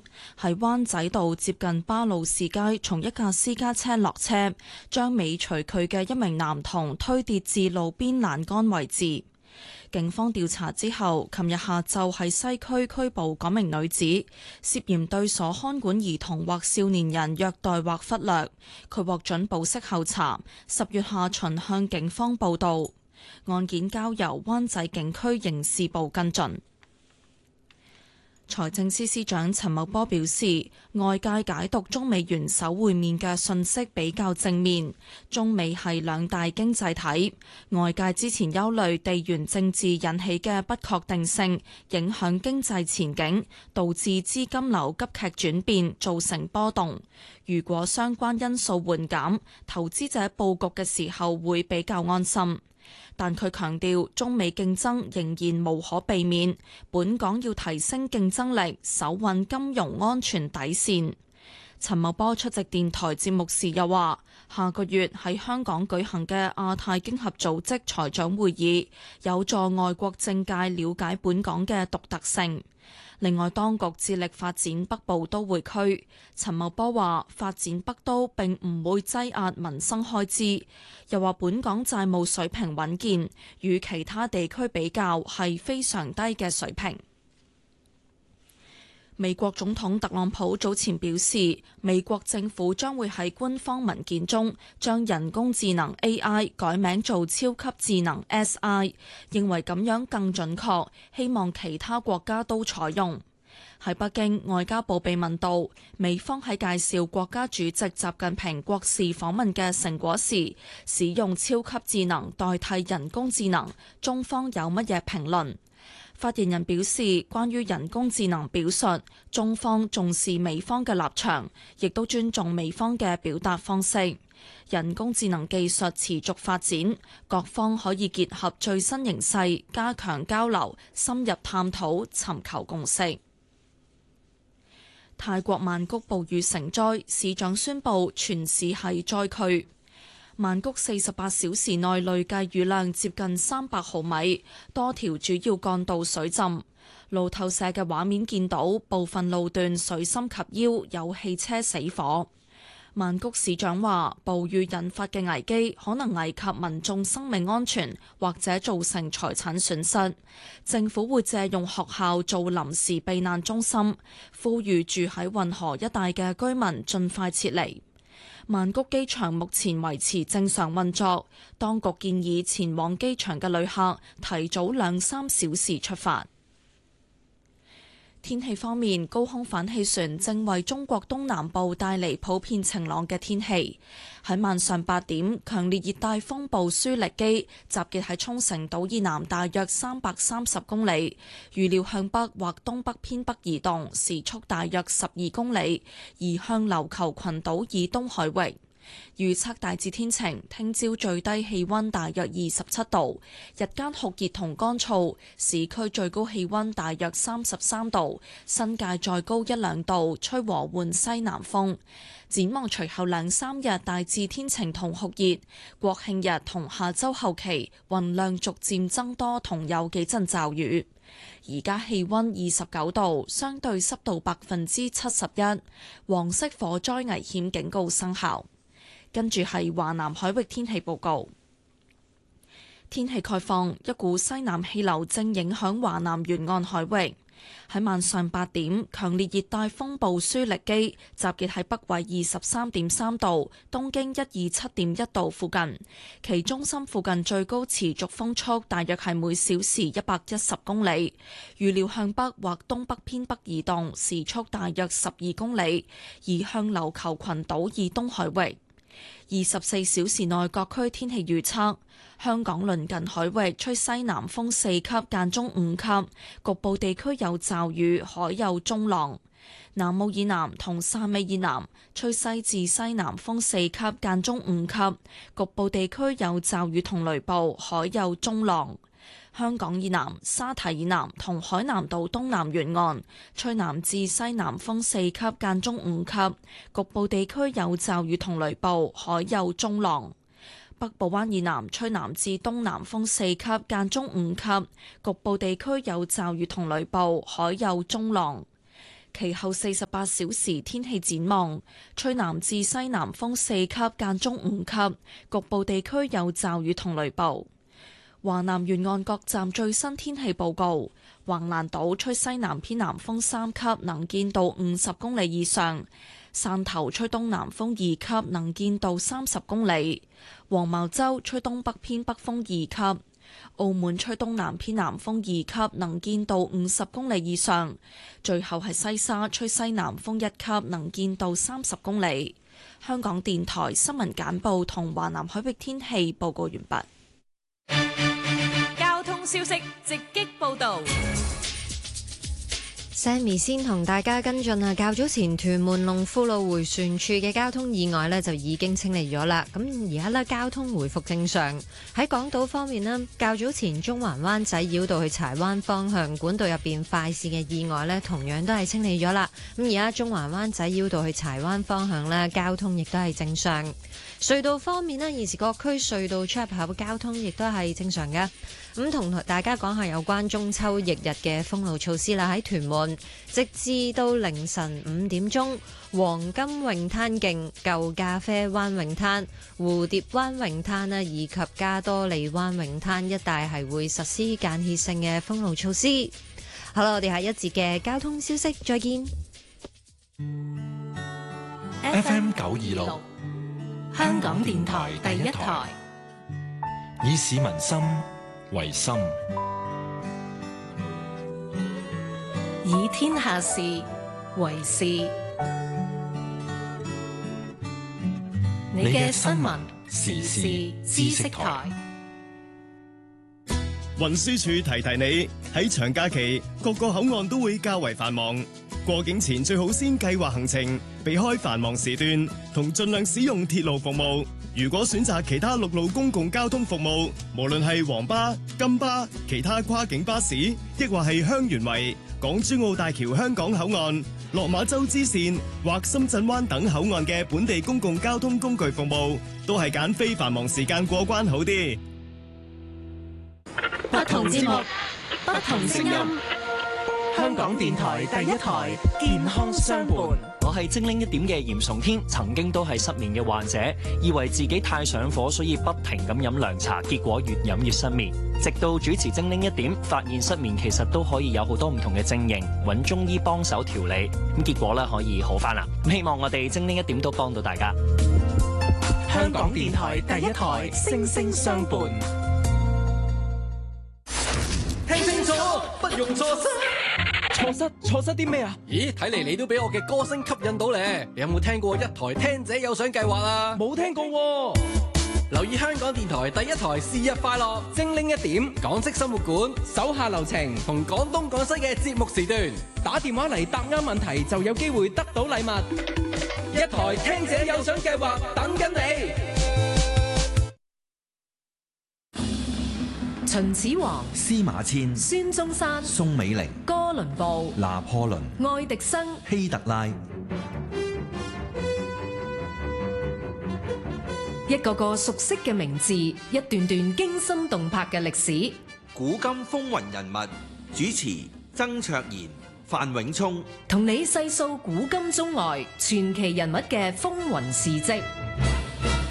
喺灣仔道接近巴路士街，從一架私家車落車，將尾隨佢嘅一名男童推跌至路邊欄杆位置。警方調查之後，琴日下晝喺西區拘捕嗰名女子，涉嫌對所看管兒童或少年人虐待或忽略。佢獲准保釋候查，10月下旬向警方報到。案件交由灣仔警區刑事部跟進。財政司司長陳茂波表示，外界解讀中美元首會面嘅訊息比較正面，中美係兩大經濟體，外界之前憂慮地緣政治引起嘅不確定性影響經濟前景，導致資金流急劇轉變，造成波動。如果相關因素緩減，投資者佈局嘅時候會比較安心。但佢強調，中美競爭仍然無可避免，本港要提升競爭力，守穩金融安全底線。陳茂波出席電台節目時又話，下個月喺香港舉行嘅亞太經合組織財長會議，有助外國政界了解本港嘅獨特性。另外，當局致力發展北部都會區。陳茂波話，發展北都並唔會擠壓民生開支，又話本港債務水平穩健，與其他地區比較係非常低嘅水平。美國總統特朗普早前表示，美國政府將會喺官方文件中將人工智能 AI 改名做超級智能 SI， 認為咁樣更準確，希望其他國家都採用。喺北京，外交部被問到美方喺介紹國家主席習近平國事訪問嘅成果時，使用超級智能代替人工智能，中方有乜嘢評論？發言人表示，關於人工智能表述，中方重視美方嘅立場，亦都尊重美方嘅表達方式。人工智能技術持續發展，各方可以結合最新形勢，加強交流，深入探討，尋求共識。泰國曼谷暴雨成災，市長宣布全市係災區。曼谷48小時內累計雨量接近300毫米，多條主要幹道水浸。路透社嘅畫面見到部分路段水深及腰，有汽車死火。曼谷市長話，暴雨引發嘅危機可能危及民眾生命安全，或者造成財產損失。政府會借用學校做臨時避難中心，呼籲住喺運河一帶嘅居民盡快撤離。曼谷機場目前維持正常運作，當局建議前往機場嘅旅客提早2-3小時出發。天氣方面，高空反氣旋正為中國東南部帶嚟普遍晴朗嘅天氣。喺晚上8點，強烈熱帶風暴舒力基集結喺沖繩島以南大約330公里，預料向北或東北偏北移動，時速大約12公里，移向琉球群島以東海域。預測大致天晴，聽朝最低氣溫大約27度，日間酷熱同乾燥，市區最高氣溫大約33度，新界再高1-2度，吹和緩西南風。展望隨後2-3日大致天晴同酷熱，國慶日同下周後期雲量逐漸增多同有幾陣驟雨。而家氣溫29度，相對濕度71%，黃色火災危險警告生效。跟住係華南海域天氣報告。天氣概況，一股西南氣流正影響華南沿岸海域。喺晚上8點，強烈熱帶風暴舒力基集結喺北緯23.3度、東經127.1度附近，其中心附近最高持續風速大約係每小時110公里，預料向北或東北偏北移動，時速大約12公里，移向琉球群島以東海域。24小時內各區天氣預測：香港鄰近海域吹西南風4級間中5級，局部地區有驟雨，海有中浪；南澳以南同汕尾以南吹西至西南風4級間中5級，局部地區有驟雨同雷暴，海有中浪。香港以南、沙堤以南同海南島東南沿岸吹南至西南風4級間中5級，局部地區有驟雨同雷暴，海有中浪。北部灣以南吹南至東南風4級間中5級，局部地區有驟雨同雷暴，海有中浪。 其後48小時天氣展望，吹南至西南風4級，間中5級，局部地區有驟雨同雷暴。華南沿岸各站最新天氣報告：橫瀾島吹西南偏南風3級，能見度50公里以上；汕頭吹東南風2級，能見度30公里；黃茅洲吹東北偏北風2級；澳門吹東南偏南風2級，能見度50公里以上；最後係西沙吹西南風1級，能見度30公里。香港電台新聞簡報同華南海域天氣報告完畢。 交通消息直擊報道。 Sammy 先同大家跟進啊，較早前屯門龍富路迴旋處嘅交通意外呢就已經清理咗啦。咁而家呢，交通回復正常。喺港島方面呢，較早前中環灣仔繞道去柴灣方向管道入邊快線嘅意外呢，同樣都係清理咗啦。咁而家中環灣仔繞道去柴灣方向呢，交通亦都係正常。隧道方面呢，現時各區隧道出入口交通亦都係正常嘅。咁同大家講下有關中秋翌日嘅封路措施啦。喺屯門，直至到凌晨5點鐘，黃金泳灘徑、舊咖啡灣泳灘、蝴蝶灣泳灘啊，以及加多利灣泳灘一帶係會實施間歇性嘅封路措施。好啦，我哋下一節嘅交通消息再見。 FM 926 香港電台第一台， 以市民心為心， 以天下事為事。你嘅新聞時事知識台。 運輸署提提你，喺長假期各個口岸都會較為繁忙，過境前最好先計劃行程，避開繁忙時段，同盡量使用鐵路服務。如果選擇其他陸路公共交通服務，無論係黃巴、金巴、其他跨境巴士，亦或係香園圍、港珠澳大橋香港口岸、落馬洲支線或深圳灣等口岸嘅本地公共交通工具服務，都係揀非繁忙時間過關好啲。 不同節目，不同聲音。香港電台第一台，健康相伴。 我係精靈一點嘅嚴崇天，曾經都係失眠嘅患者，以為自己太上火，所以不停咁飲涼茶，結果越飲越失眠。直到主持精靈一點，發現失眠其實都可以有好多唔同嘅症型，揾中醫幫手調理，咁結果咧可以好返啦。希望我哋精靈一點都幫到大家。 香港電台第一台，聲聲相伴。 聽清楚，不容錯失。錯失啲咩啊？咦，睇嚟你都俾我嘅歌聲吸引到咧。你有冇聽過一台聽者有獎計劃啊？冇聽過喎。留意香港電台第一台是日快樂，精靈一點，港式生活館，手下留情，同廣東廣西嘅節目時段，打電話嚟答啱問題就有機會得到禮物。一台聽者有獎計劃等緊你。 秦始皇、 司馬遷、 孫中山、 宋美齡、 哥倫布、 拿破崙、 愛迪生、 希特拉， 一個個熟悉嘅名字，一段段驚心動魄嘅歷史。 古今風雲人物，主持曾卓賢、范永聰， 同你細數古今中外傳奇人物嘅風雲事跡。